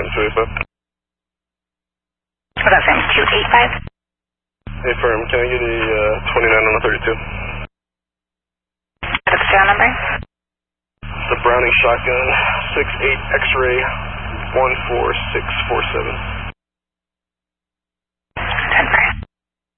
Affirm 285. What's that, Sam? 285? Affirm, can I get a 29 on a 32? What's the serial number? The Browning shotgun, 68 X-ray 14647.